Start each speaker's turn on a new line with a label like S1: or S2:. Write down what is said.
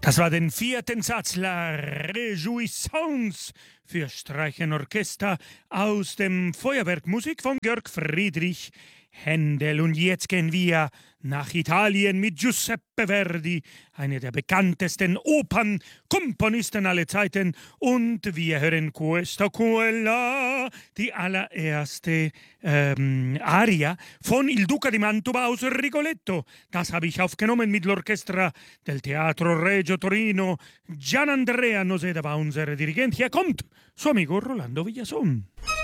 S1: Das war den vierten Satz La Réjouissance für Streichenorchester aus dem Feuerwerk Musik von Georg Friedrich Händel. Und jetzt gehen wir nach Italien mit Giuseppe Verdi, einer der bekanntesten Opernkomponisten aller Zeiten. Und wir hören Questa Quella, die allererste Aria von Il Duca di Mantova aus Rigoletto. Das habe ich aufgenommen mit l'Orchestra del Teatro Regio Torino. Gian Andrea Noseda war unser Dirigent. Hier kommt suo amico Rolando Villason.